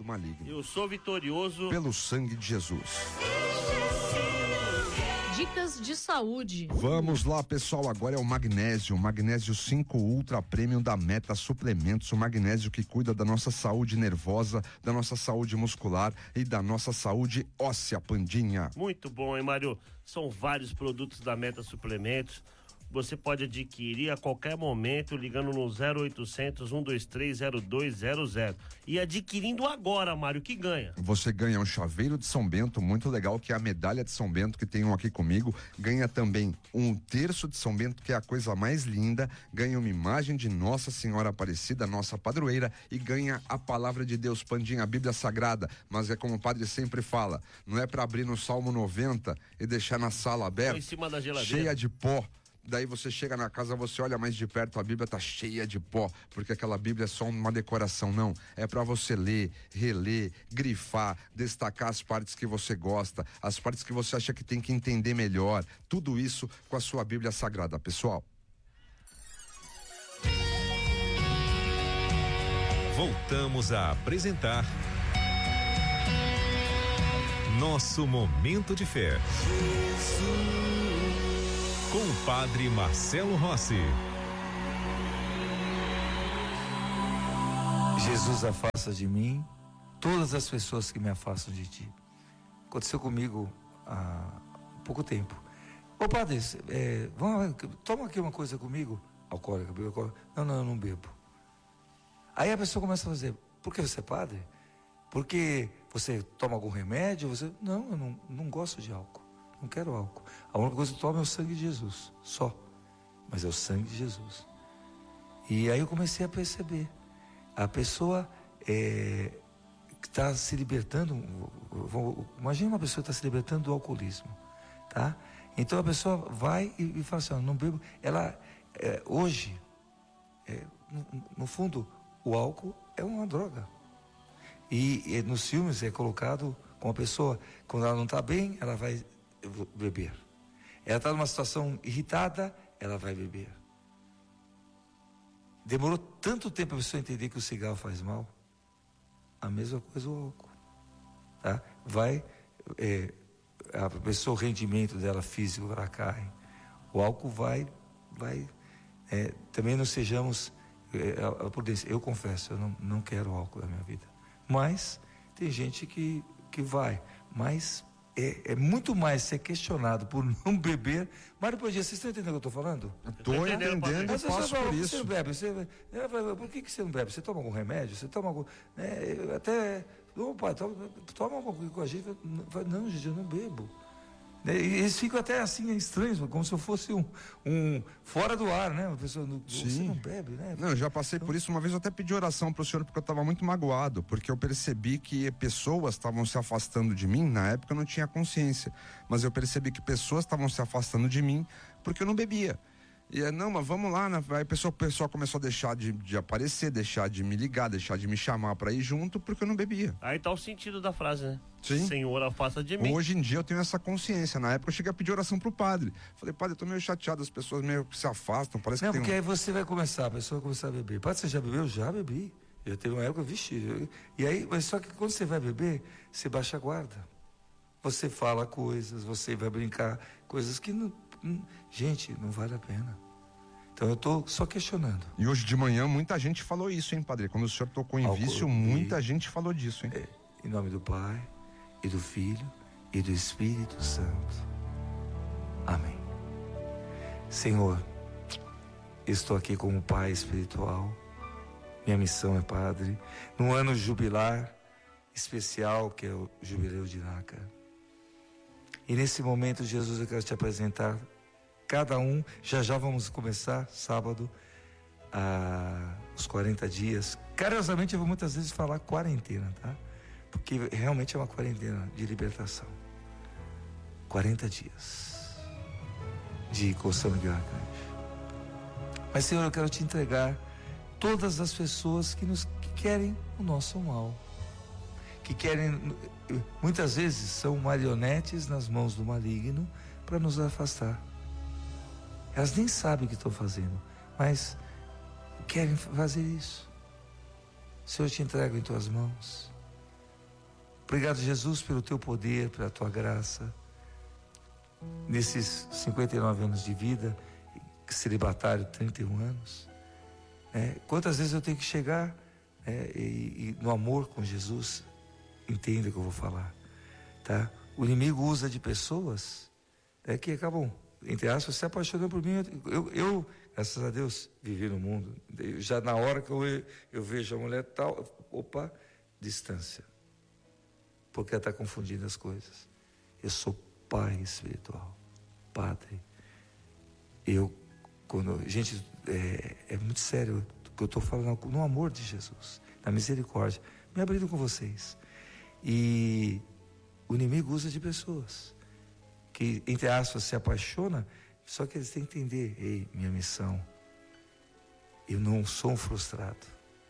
do maligno. Eu sou vitorioso pelo sangue de Jesus. Dicas de saúde. Vamos lá, pessoal, agora é o Magnésio 5 Ultra Premium da Meta Suplementos, o magnésio que cuida da nossa saúde nervosa, da nossa saúde muscular e da nossa saúde óssea, Pandinha. Muito bom, hein, Mário? São vários produtos da Meta Suplementos. Você pode adquirir a qualquer momento ligando no 0800 123 0200 e adquirindo agora, Mário, que ganha? Você ganha um chaveiro de São Bento muito legal, que é a medalha de São Bento que tem um aqui comigo, ganha também um terço de São Bento, que é a coisa mais linda, ganha uma imagem de Nossa Senhora Aparecida, nossa padroeira, e ganha a palavra de Deus, Pandinha, a Bíblia Sagrada, mas é como o padre sempre fala, não é para abrir no Salmo 90 e deixar na sala aberta, em cima da geladeira, cheia de pó. Daí você chega na casa, você olha mais de perto, a Bíblia tá cheia de pó, porque aquela Bíblia é só uma decoração, não. É para você ler, reler, grifar, destacar as partes que você gosta, as partes que você acha que tem que entender melhor. Tudo isso com a sua Bíblia Sagrada, pessoal. Voltamos a apresentar Nosso Momento de Fé. Com o Padre Marcelo Rossi. Jesus, afasta de mim todas as pessoas que me afastam de ti. Aconteceu comigo há pouco tempo. Ô padre, toma aqui uma coisa comigo. Alcoólica, bebo alcoólica. Não, eu não bebo. Aí a pessoa começa a fazer, por que você é padre? Porque você toma algum remédio? Não, eu não gosto de álcool. Não quero álcool. A única coisa que eu tomo é o sangue de Jesus, só. Mas é o sangue de Jesus. E aí eu comecei a perceber. A pessoa que está se libertando, imagina uma pessoa que está se libertando do alcoolismo, tá? Então a pessoa vai e fala assim, não bebo. Ela, hoje, no fundo, o álcool é uma droga. E nos filmes é colocado como a pessoa, quando ela não está bem, ela vai beber. Ela está numa situação irritada, ela vai beber. Demorou tanto tempo a pessoa entender que o cigarro faz mal. A mesma coisa o álcool, tá? A pessoa, o rendimento dela físico, ela cai. O álcool vai também não sejamos a prudência. Eu confesso, eu não quero álcool na minha vida. Mas tem gente que vai, mas é muito mais ser questionado por não beber. Mário Padilha, vocês estão entendendo o que eu estou falando? Estou entendendo, eu passo por isso. Você não bebe? Por que você não bebe? Você toma algum remédio? Você toma algum... pai, toma alguma coisa com a gente. Não, gente, eu não bebo. E eles ficam até assim estranhos, como se eu fosse um fora do ar, né? Uma pessoa, você não bebe, né? Não, eu já passei por isso. Uma vez eu até pedi oração pro senhor porque eu estava muito magoado, porque eu percebi que pessoas estavam se afastando de mim. Na época eu não tinha consciência, mas eu percebi que pessoas estavam se afastando de mim porque eu não bebia. E não, mas vamos lá, né? Aí o pessoal começou a deixar de aparecer, deixar de me ligar, deixar de me chamar pra ir junto, porque eu não bebia. Aí tá o sentido da frase, né? Sim. Senhor, afasta de mim. Hoje em dia eu tenho essa consciência. Na época eu cheguei a pedir oração pro padre. Falei, padre, eu tô meio chateado, as pessoas meio que se afastam, parece não, que porque aí você vai começar, a pessoa vai começar a beber. Padre, você já bebeu? Já bebi. Já teve uma época, vixe. E aí, mas só que quando você vai beber, você baixa a guarda. Você fala coisas, você vai brincar, coisas que não, gente, não vale a pena. Então eu estou só questionando. E hoje de manhã muita gente falou isso, hein, padre? Quando o senhor tocou em vício, muita gente falou disso, hein? Em nome do Pai, e do Filho, e do Espírito Santo. Amém. Senhor, estou aqui como Pai espiritual. Minha missão é Padre. Num ano jubilar especial, que é o Jubileu de Nácar. E nesse momento, Jesus, eu quero te apresentar cada um. Já vamos começar sábado os 40 dias. Carinhosamente eu vou muitas vezes falar quarentena, tá? Porque realmente é uma quarentena de libertação. 40 dias de coção de garganta. Mas, Senhor, eu quero te entregar todas as pessoas que querem o nosso mal, que querem, muitas vezes são marionetes nas mãos do maligno para nos afastar. Elas nem sabem o que estão fazendo, mas querem fazer isso. Senhor, eu te entrego em tuas mãos. Obrigado, Jesus, pelo teu poder, pela tua graça. Nesses 59 anos de vida, celibatário, 31 anos, quantas vezes eu tenho que chegar e no amor com Jesus, entenda o que eu vou falar, tá? O inimigo usa de pessoas que acabam, entre aspas, se apaixonando por mim. Eu, graças a Deus, vivi no mundo. Já na hora que eu vejo a mulher tal, opa, distância. Porque ela está confundindo as coisas. Eu sou pai espiritual, padre. Gente, é muito sério o que eu estou falando, no amor de Jesus, na misericórdia, me abrindo com vocês. E o inimigo usa de pessoas que, entre aspas, se apaixona, só que eles têm que entender: ei, minha missão, eu não sou um frustrado.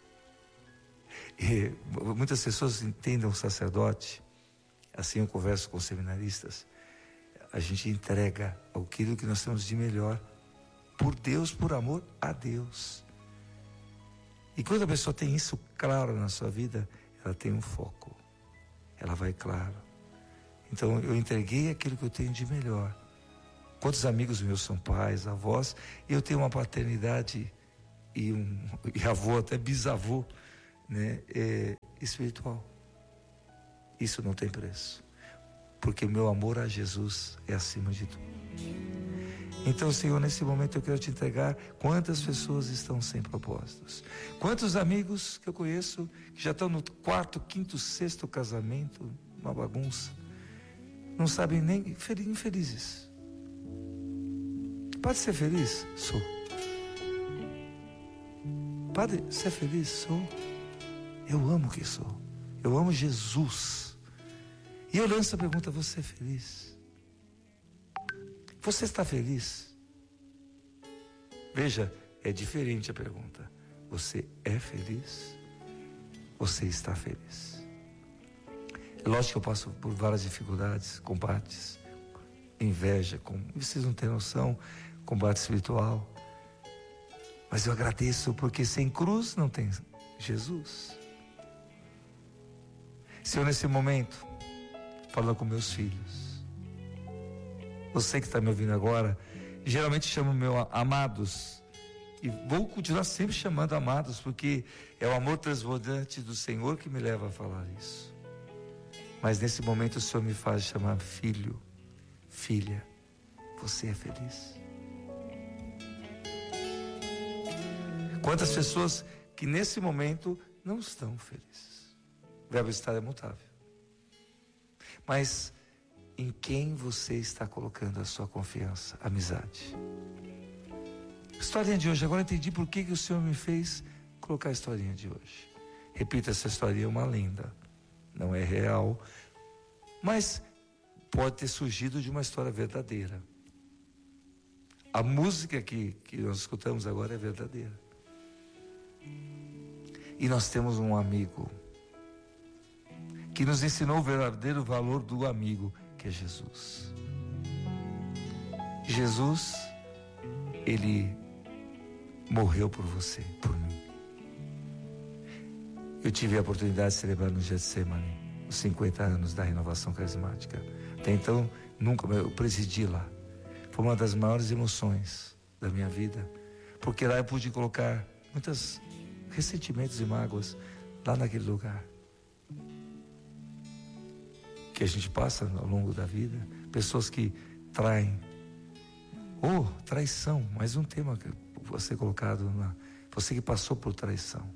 E muitas pessoas entendem o sacerdote, assim eu converso com os seminaristas, a gente entrega aquilo que nós temos de melhor, por Deus, por amor a Deus. E quando a pessoa tem isso claro na sua vida, ela tem um foco, ela vai claro. Então eu entreguei aquilo que eu tenho de melhor. Quantos amigos meus são pais, avós, e eu tenho uma paternidade e avô, até bisavô, espiritual. Isso não tem preço, porque o meu amor a Jesus é acima de tudo. Então, Senhor, nesse momento eu quero te entregar quantas pessoas estão sem propósitos, quantos amigos que eu conheço que já estão no 4º, 5º, 6º casamento, uma bagunça, não sabem nem, infelizes. Pode ser feliz? Sou. Padre, você é feliz? Sou. Eu amo quem sou. Eu amo Jesus. E eu lanço a pergunta: você é feliz? Você está feliz? Veja, é diferente a pergunta. Você é feliz? Você está feliz? É lógico que eu passo por várias dificuldades, combates, inveja, vocês não têm noção, combate espiritual. Mas eu agradeço, porque sem cruz não tem Jesus. Senhor, nesse momento, falando com meus filhos, você que está me ouvindo agora, geralmente chamo meu amados, e vou continuar sempre chamando amados, porque é o amor transbordante do Senhor que me leva a falar isso. Mas nesse momento o Senhor me faz chamar filho, filha. Você é feliz? Quantas pessoas que nesse momento não estão felizes? O verbo estar é mutável. Mas em quem você está colocando a sua confiança? Amizade. Historinha de hoje. Agora entendi por que o Senhor me fez colocar a historinha de hoje. Repito, essa história é uma lenda. Não é real. Mas pode ter surgido de uma história verdadeira. A música que nós escutamos agora é verdadeira. E nós temos um amigo que nos ensinou o verdadeiro valor do amigo, que é Jesus. Jesus, Ele morreu por você, por mim. Eu tive a oportunidade de celebrar no Getsemane os 50 anos da renovação carismática. Até então, nunca eu presidi lá. Foi uma das maiores emoções da minha vida, porque lá eu pude colocar muitos ressentimentos e mágoas lá naquele lugar que a gente passa ao longo da vida, pessoas que traem, traição, mais um tema que você colocado, você que passou por traição.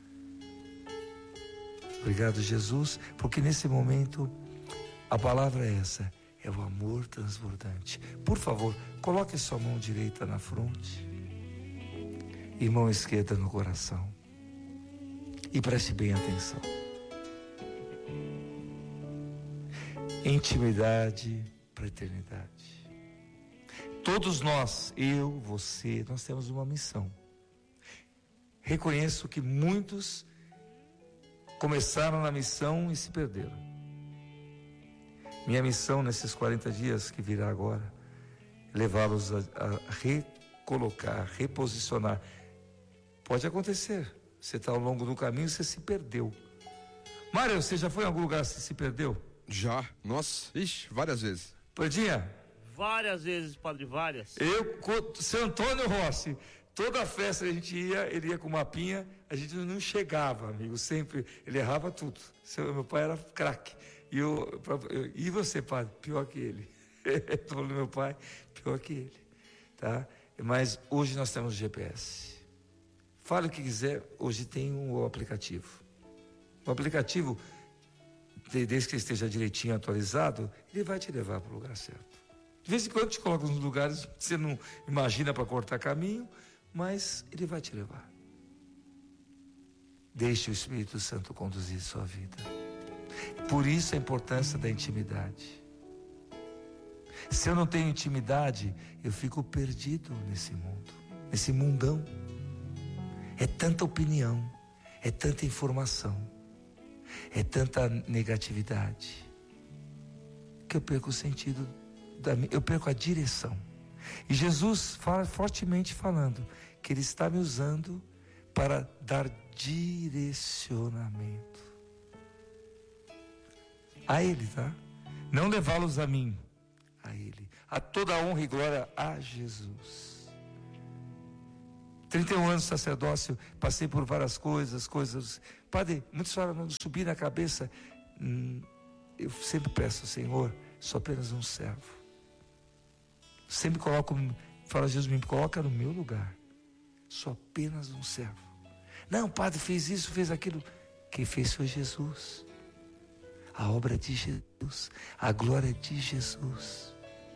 Obrigado, Jesus, porque nesse momento a palavra é essa, é o amor transbordante. Por favor, coloque sua mão direita na fronte e mão esquerda no coração e preste bem atenção. Intimidade para a eternidade. Todos nós, eu, você, nós temos uma missão. Reconheço que muitos começaram na missão e se perderam. Minha missão nesses 40 dias que virá agora, levá-los a recolocar, reposicionar. Pode acontecer, você está ao longo do caminho, você se perdeu. Mário, você já foi em algum lugar que se perdeu? Já. Nossa, ixi, várias vezes. Perdinha? Várias vezes, padre, várias. Seu Antônio Rossi, toda festa que a gente ia, ele ia com mapinha, a gente não chegava, amigo, sempre, ele errava tudo. Meu pai era craque. E você, padre? Pior que ele. Estou falando meu pai, pior que ele. Tá? Mas hoje nós temos GPS. Fale o que quiser, hoje tem um aplicativo. O aplicativo, desde que ele esteja direitinho atualizado, ele vai te levar para o lugar certo. De vez em quando te coloca nos lugares que você não imagina para cortar caminho, mas ele vai te levar. Deixe o Espírito Santo conduzir sua vida. Por isso a importância da intimidade. Se eu não tenho intimidade, eu fico perdido nesse mundo, nesse mundão. É tanta opinião, é tanta informação, é tanta negatividade, que eu perco o sentido, eu perco a direção. E Jesus fala fortemente falando que Ele está me usando para dar direcionamento a Ele, tá? Não levá-los a mim, a Ele. A toda a honra e glória a Jesus. 31 anos de sacerdócio, passei por várias coisas. Padre, muitos falam, não subir na cabeça. Eu sempre peço, Senhor, sou apenas um servo. Sempre fala, Jesus, me coloca no meu lugar. Sou apenas um servo. Não, padre, fez isso, fez aquilo. Quem fez foi Jesus. A obra é de Jesus. A glória é de Jesus.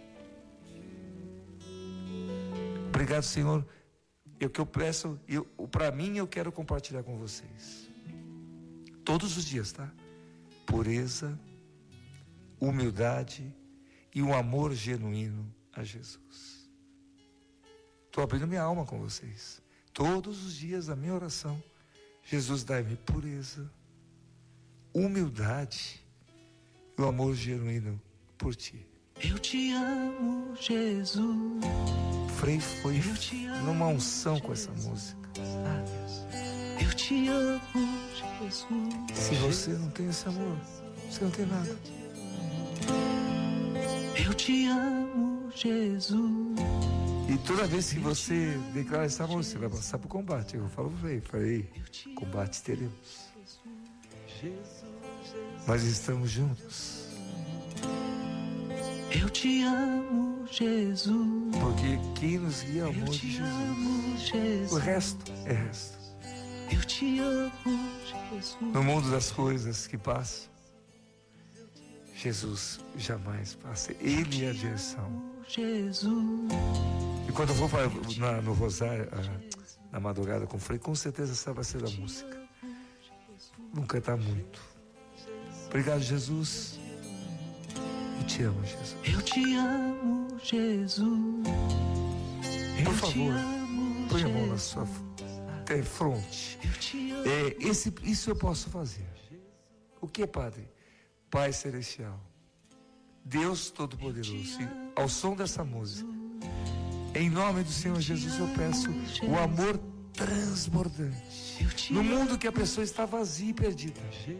Obrigado, Senhor. O que eu peço, para mim, eu quero compartilhar com vocês. Todos os dias, tá? Pureza, humildade e um amor genuíno a Jesus. Estou abrindo minha alma com vocês. Todos os dias, a minha oração, Jesus, dai-me pureza, humildade e o amor genuíno por Ti. Eu te amo, Jesus. Frei foi numa unção com essa música. Eu te amo, Jesus. Se você não tem esse amor, você não tem nada. Eu te amo, Jesus. E toda vez que você declara esse amor, você vai passar para o combate. Eu falo, falei, combate teremos. Mas estamos juntos. Eu te amo, Jesus. Porque quem nos guia é o amor de Jesus. O resto é resto. Eu te amo, Jesus. No mundo das coisas que passam, Jesus jamais passa. Ele é a direção. Jesus. E quando eu vou no rosário, na madrugada com o Frei, com certeza essa vai ser a música. Vamos cantar muito. Obrigado, Jesus. Eu te amo, Jesus. Eu te amo, Jesus. Por favor, põe a mão na sua fronte. Isso eu posso fazer. O que, Padre? Pai Celestial, Deus Todo-Poderoso, ao som dessa música, em nome do Senhor Jesus, eu peço o amor transbordante. No mundo que a pessoa está vazia e perdida.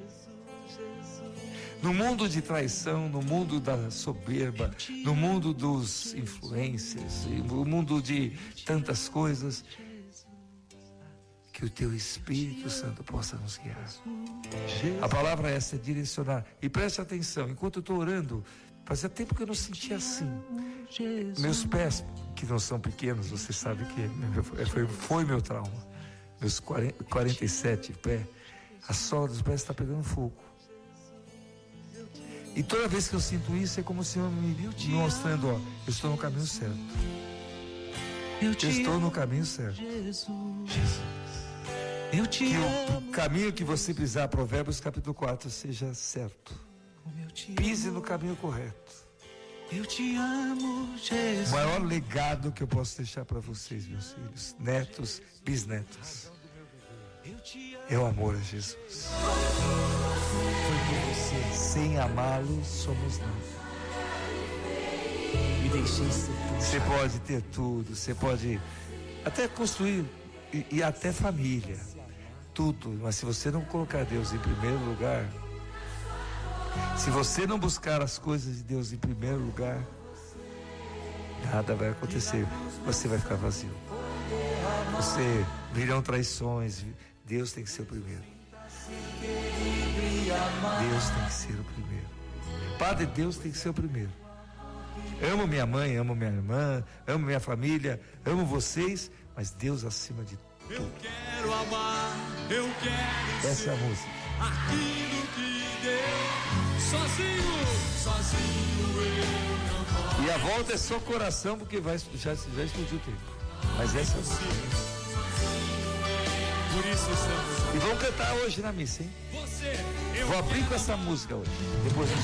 No mundo de traição, no mundo da soberba, no mundo dos influencers, no mundo de tantas coisas, que o Teu Espírito Santo possa nos guiar. A palavra essa é direcionar. E preste atenção, enquanto eu estou orando, fazia tempo que eu não sentia assim. Meus pés, que não são pequenos, você sabe que foi meu trauma. Meus 47 pés, a sola dos pés está pegando fogo. E toda vez que eu sinto isso, é como se eu me mostrando, ó, eu estou no caminho certo. Eu estou no caminho certo. Jesus. Que o caminho que você pisar, Provérbios capítulo 4, seja certo. Pise no caminho correto. Eu te amo, Jesus. O maior legado que eu posso deixar para vocês, meus filhos, netos, bisnetos, é o amor a Jesus. Foi por você. Sem amá-lo, somos nada. Me deixei ser. Você pode ter tudo, você pode até construir e até família. tudo, mas se você não colocar Deus em primeiro lugar, se você não buscar as coisas de Deus em primeiro lugar, nada vai acontecer. Você vai ficar vazio. Você virão traições. Deus tem que ser o primeiro. Deus tem que ser o primeiro. Padre, Deus tem que ser o primeiro. Amo minha mãe, amo minha irmã, amo minha família, amo vocês, mas Deus acima de tudo. Eu quero amar, eu quero essa é a música. aquilo que Deus sozinho eu não posso. E a volta é só coração, porque já explodiu o tempo. Mas essa é a música. Por isso estamos. E vamos cantar hoje na missa, hein? Você, Vou abrir com essa música hoje. Depois